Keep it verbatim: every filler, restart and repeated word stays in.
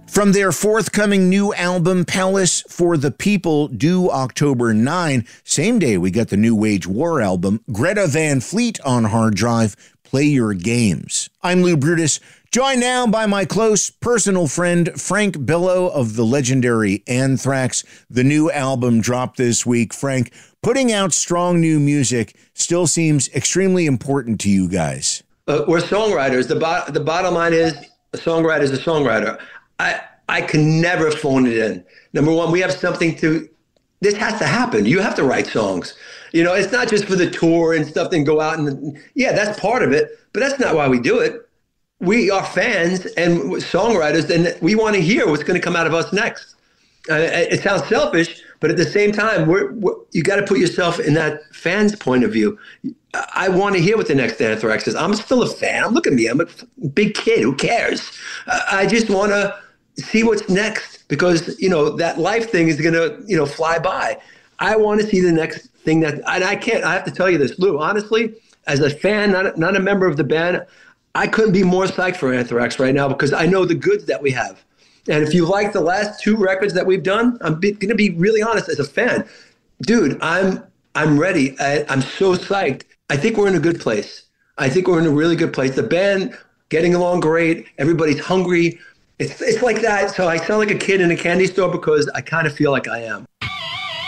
From their forthcoming new album, Palace for the People, due October ninth, same day we got the new Wage War album, Greta Van Fleet on hard drive, Play Your Games. I'm Lou Brutus, joined now by my close personal friend, Frank Bello of the legendary Anthrax. The new album dropped this week. Frank, putting out strong new music still seems extremely important to you guys. Uh, we're songwriters. The, bo- the bottom line is a songwriter is a songwriter. I, I can never phone it in. Number one, we have something to, this has to happen. You have to write songs. You know, it's not just for the tour and stuff and go out and, yeah, that's part of it, but that's not why we do it. We are fans and songwriters, and we want to hear what's going to come out of us next. Uh, it sounds selfish, but at the same time, we're, we're, you got to put yourself in that fan's point of view. I want to hear what the next Anthrax is. I'm still a fan. Look at me. I'm a big kid. Who cares? I just want to see what's next because, you know, that life thing is going to, you know, fly by. I want to see the next thing that, and I can't, I have to tell you this, Lou, honestly, as a fan, not a, not a member of the band, I couldn't be more psyched for Anthrax right now because I know the goods that we have. And if you like the last two records that we've done, I'm going to be really honest as a fan. Dude, I'm I'm ready. I, I'm so psyched. I think we're in a good place. I think we're in a really good place. The band getting along great. Everybody's hungry. It's it's like that. So I sound like a kid in a candy store because I kind of feel like I am.